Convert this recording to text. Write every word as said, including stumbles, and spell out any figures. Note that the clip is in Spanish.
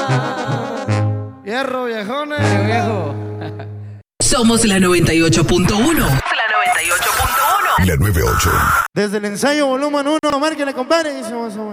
Hierro, viejones. Viejo. Somos la noventa y ocho punto uno. La noventa y ocho punto uno. La noventa y ocho. Desde el ensayo volumen uno, márquenle, compadre. Y se va a